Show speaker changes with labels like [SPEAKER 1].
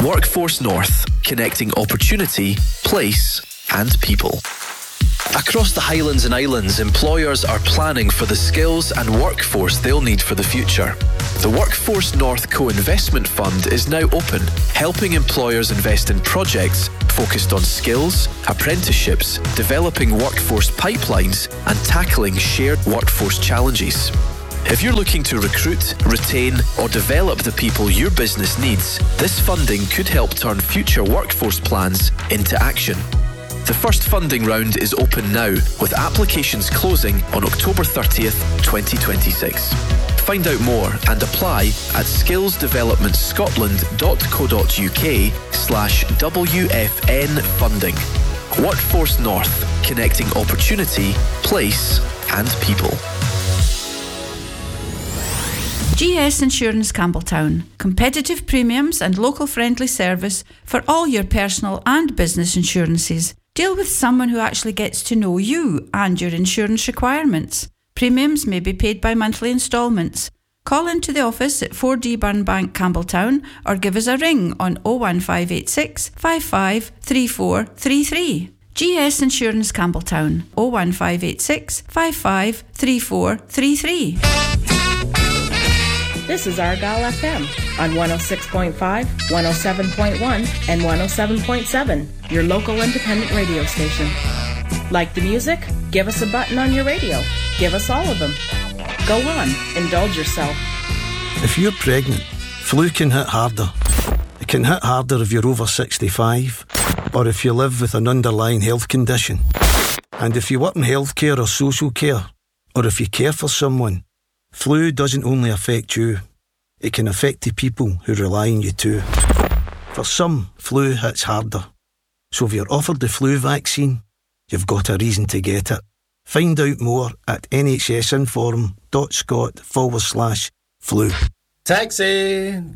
[SPEAKER 1] Workforce North, connecting opportunity, place and people. Across the Highlands and Islands, employers are planning for the skills and workforce they'll need for the future. The Workforce North Co-Investment Fund is now open, helping employers invest in projects focused on skills, apprenticeships, developing workforce pipelines, and tackling shared workforce challenges. If you're looking to recruit, retain, or develop the people your business needs, this funding could help turn future workforce plans into action. The first funding round is open now, with applications closing on October 30th, 2026. Find out more and apply at skillsdevelopmentscotland.co.uk/WFN funding. Workforce North, connecting opportunity, place and people.
[SPEAKER 2] GS Insurance Campbelltown. Competitive premiums and local-friendly service for all your personal and business insurances. Deal with someone who actually gets to know you and your insurance requirements. Premiums may be paid by monthly instalments. Call into the office at 4D Burnbank, Campbelltown, or give us a ring on 01586 55 3433. GS Insurance Campbelltown, 01586 55 3433.
[SPEAKER 3] This is Argyle FM on 106.5, 107.1, and 107.7, your local independent radio station. Like the music? Give us a button on your radio. Give us all of them. Go on, indulge yourself.
[SPEAKER 4] If you're pregnant, flu can hit harder. It can hit harder if you're over 65 or if you live with an underlying health condition. And if you work in healthcare or social care, or if you care for someone, flu doesn't only affect you, it can affect the people who rely on you too. For some, flu hits harder. So if you're offered the flu vaccine, you've got a reason to get it. Find out more at nhsinform.scot/flu.
[SPEAKER 5] Taxi!